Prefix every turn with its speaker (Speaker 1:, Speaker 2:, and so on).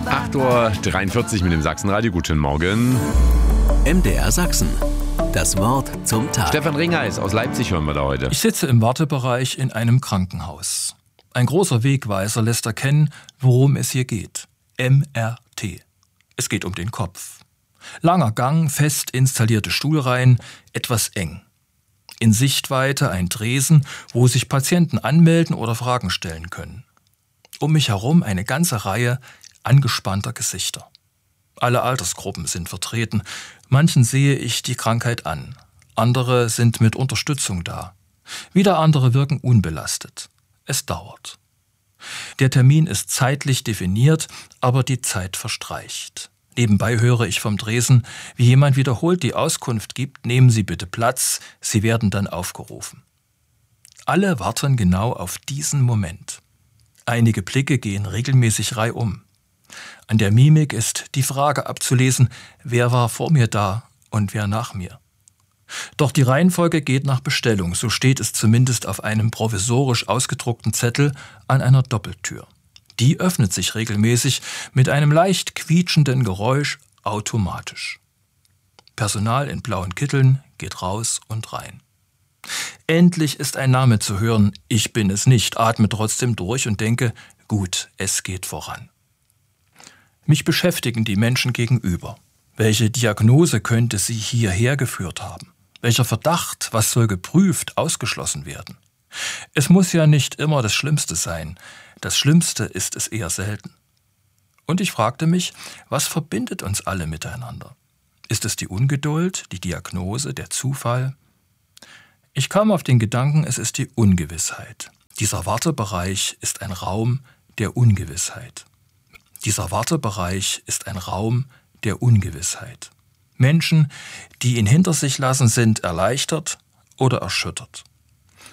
Speaker 1: 8:43 Uhr mit dem Sachsenradio. Guten Morgen.
Speaker 2: MDR Sachsen. Das Wort zum Tag.
Speaker 1: Stefan Ringheis aus Leipzig hören wir da heute.
Speaker 3: Ich sitze im Wartebereich in einem Krankenhaus. Ein großer Wegweiser lässt erkennen, worum es hier geht. MRT. Es geht um den Kopf. Langer Gang, fest installierte Stuhlreihen, etwas eng. In Sichtweite ein Tresen, wo sich Patienten anmelden oder Fragen stellen können. Um mich herum eine ganze Reihe angespannter Gesichter. Alle Altersgruppen sind vertreten. Manchen sehe ich die Krankheit an. Andere sind mit Unterstützung da. Wieder andere wirken unbelastet. Es dauert. Der Termin ist zeitlich definiert, aber die Zeit verstreicht. Nebenbei höre ich vom Tresen, wie jemand wiederholt die Auskunft gibt: Nehmen Sie bitte Platz, Sie werden dann aufgerufen. Alle warten genau auf diesen Moment. Einige Blicke gehen regelmäßig reihum. An der Mimik ist die Frage abzulesen, wer war vor mir da und wer nach mir. Doch die Reihenfolge geht nach Bestellung, so steht es zumindest auf einem provisorisch ausgedruckten Zettel an einer Doppeltür. Die öffnet sich regelmäßig mit einem leicht quietschenden Geräusch automatisch. Personal in blauen Kitteln geht raus und rein. Endlich ist ein Name zu hören. Ich bin es nicht, atme trotzdem durch und denke, gut, es geht voran. Mich beschäftigen die Menschen gegenüber. Welche Diagnose könnte sie hierher geführt haben? Welcher Verdacht, was soll geprüft, ausgeschlossen werden? Es muss ja nicht immer das Schlimmste sein. Das Schlimmste ist es eher selten. Und ich fragte mich, was verbindet uns alle miteinander? Ist es die Ungeduld, die Diagnose, der Zufall? Ich kam auf den Gedanken, es ist die Ungewissheit. Dieser Wartebereich ist ein Raum der Ungewissheit. Dieser Wartebereich ist ein Raum der Ungewissheit. Menschen, die ihn hinter sich lassen, sind erleichtert oder erschüttert.